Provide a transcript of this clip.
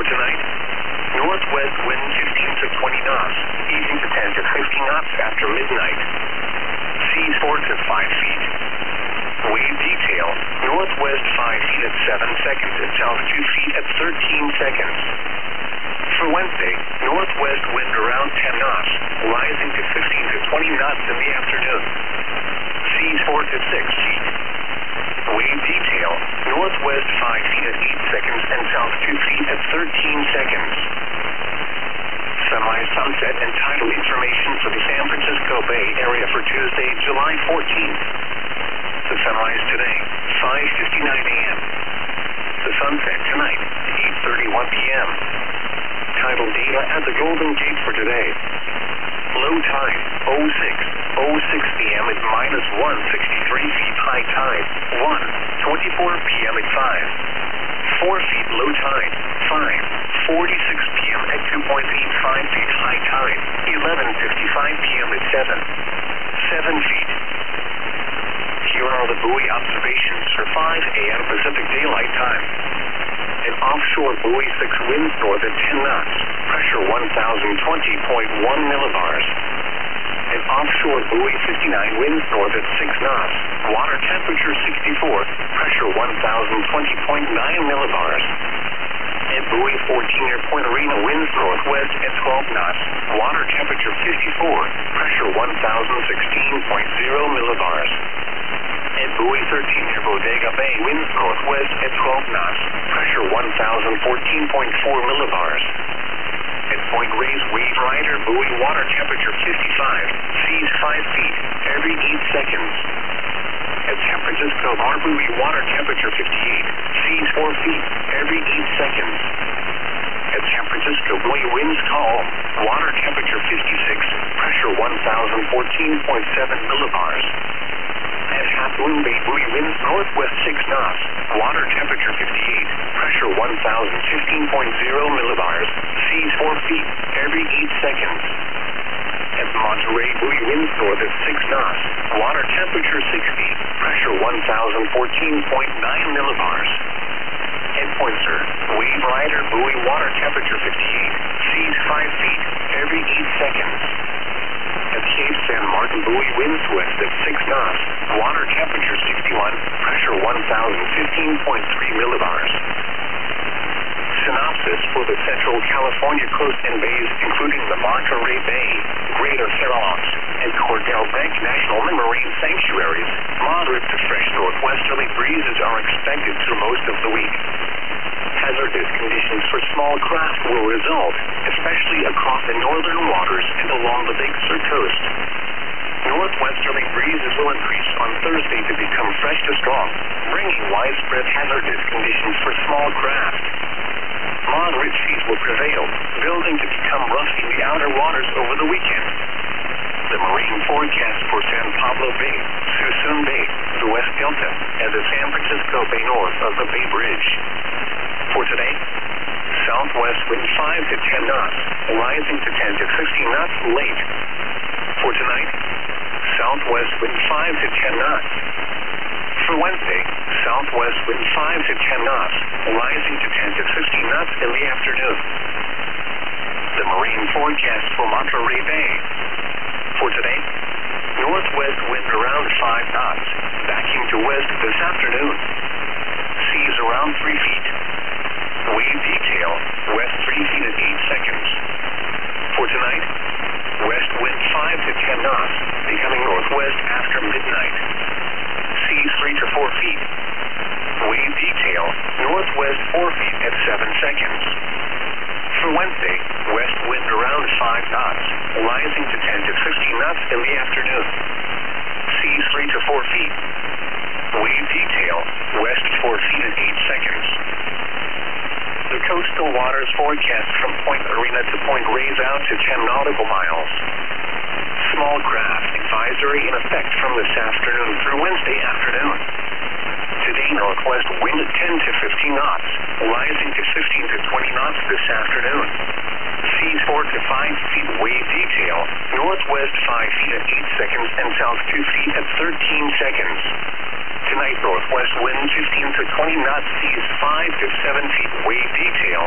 tonight, northwest wind 15 to 20 knots, easing to 10 to 15 knots after midnight. Seas 4 to 5 feet. Wave detail, northwest 5 feet at 7 seconds and south 2 feet at 13 seconds. For Wednesday, northwest wind around 10 knots, rising to 15 to 20 knots in the afternoon. Seas 4 to 6 feet. Wave detail, northwest 5 feet at 8 seconds and south 2 feet at 13 seconds. Sunrise, sunset, and tidal information for the San Francisco Bay Area for Tuesday, July 14th. The sunrise today, 5:59 a.m. The sunset tonight, 8:31 p.m. Tidal data at the Golden Gate for today. Low tide, 06:06 p.m. at minus 163 feet. High tide, 1:24 p.m. at 4 feet. Low tide, 5:46 p.m. at 2.85 feet. High tide, 11:55 p.m. at 7 feet. Here are the buoy observations for 5 a.m. Pacific Daylight Time. An offshore buoy 6 winds north at 10 knots, pressure 1020.1 millibars. An offshore buoy 59 winds north at 6 knots, water temperature 64, pressure 1020.9 millibars. At buoy 14 near Point Arena winds northwest at 12 knots, water temperature 54, pressure 1016.0 millibars. At buoy 13 near Bodega Bay winds northwest at 12 knots, pressure 1014.4 millibars. At Point Reyes Wave Rider buoy water temperature 55, seas 5 feet every 8 seconds. At San Francisco Bar buoy water temperature 58, seas 4 feet every 8 seconds. At San Francisco buoy winds calm, water temperature 56, pressure 1014.7 millibars. At Half Moon Bay buoy winds northwest 6 knots, water temperature 58, pressure 1015.0 millibars, seas 4 feet every 8 seconds. At Monterey buoy winds north at 6 knots, water temperature 60, pressure 1014.9 millibars. At Point Sur, Wave Rider buoy water temperature 58, seas 5 feet every 8 seconds. At Cape San Martin buoy winds west at 6 knots, water temperature 61, pressure 1015.3 millibars. Synopsis for the Central California coast and bays, including the Monterey Bay, Greater Farallones, and Cordell Bank National Marine Sanctuaries. Moderate to fresh northwesterly breezes are expected through most of the week. Hazardous conditions for small craft will result, especially across the northern waters and along the Big Sur coast. Northwesterly breezes will increase on Thursday to become fresh to strong, bringing widespread hazardous conditions for small craft. Moderate seas will prevail, building to become rough in the outer waters over the weekend. The marine forecast for San Pablo Bay, Suisun Bay, the West Delta, and the San Francisco Bay north of the Bay Bridge. For today, southwest wind 5 to 10 knots, rising to 10 to 15 knots late. For tonight, southwest wind 5 to 10 knots. For Wednesday, southwest wind 5 to 10 knots, rising to 10 to 15 knots in the afternoon. The marine forecast for Monterey Bay. For today, northwest wind around 5 knots, backing to west this afternoon. Seas around 3 feet. Wave detail, west 3 feet at 8 seconds. For tonight, west wind 5 to 10 knots, becoming northwest after midnight. Seas 3 to 4 feet. Wave detail, northwest 4 feet at 7 seconds. For Wednesday, west wind around 5 knots, rising to 10 to 15 knots in the afternoon. Seas 3 to 4 feet. Wave detail, west 4 feet at 8 seconds. The coastal waters forecast from Point Arena to Point Reyes out to 10 nautical miles. Small craft advisory in effect from this afternoon through Wednesday afternoon. Today, northwest wind at 10 to 15 knots, rising to 15 to 20 knots this afternoon. Seas 4 to 5 feet wave detail, northwest 5 feet at 8 seconds and south 2 feet at 13 seconds. Tonight, northwest wind 15 to 20 knots, seas 5 to 7 feet wave detail.